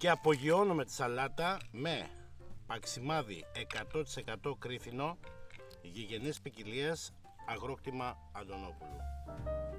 Και απογειώνουμε τη σαλάτα με παξιμάδι 100% κρίθινο, γηγενής ποικιλίας, αγρόκτημα Αντωνόπουλου.